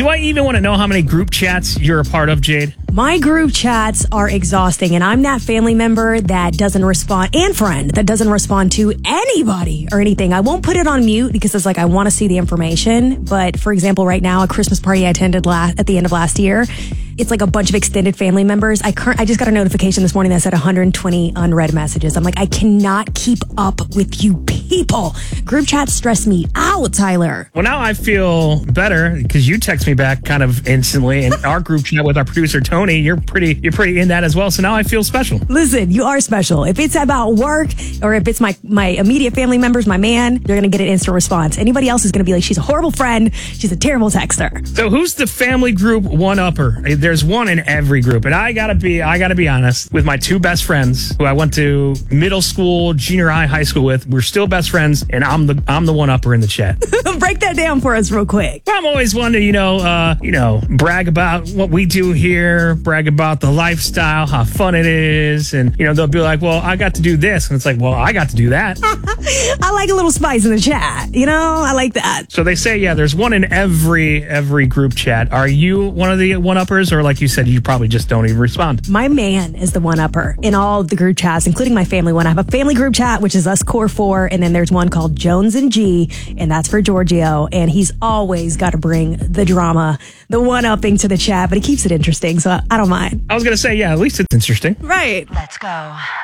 Do I even want to know how many group chats you're a part of, Jade? My group chats are exhausting, and I'm that family member that doesn't respond, and friend that doesn't respond to anybody or anything. I won't put it on mute because it's like I want to see the information. But for example, right now, a Christmas party I attended at the end of last year, it's like a bunch of extended family members. I just got a notification this morning that said 120 unread messages. I'm like, I cannot keep up with you people. Group chats stress me out, Tyler. Well, now I feel better because you text me back kind of instantly, and our group chat with our producer Tony, you're pretty in that as well. So now I feel special. Listen, you are special. If it's about work or if it's my immediate family members, my man, you're gonna get an instant response. Anybody else is gonna be like, she's a horrible friend. She's a terrible texter. So who's the family group one-upper? There's one in every group, and I gotta be honest. With my two best friends, who I went to middle school, junior high school with, we're still best friends, and I'm the one-upper in the chat. Break that down for us real quick. Well, I'm always one to brag about what we do here, brag about the lifestyle, how fun it is, and they'll be like, well, I got to do this, and it's like, well, I got to do that. I like a little spice in the chat. I like that. So they say, yeah, there's one in every group chat. Are you one of the one-uppers, or like you said, you probably just don't even respond? My man is the one-upper in all of the group chats, including my family one. I have a family group chat, which is us core four, and then there's one called Jones and G, and that's for Giorgio, and he's always got to bring the drama, the one-upping to the chat, but he keeps it interesting, so I don't mind. I was going to say, yeah, at least it's interesting. Right. Let's go.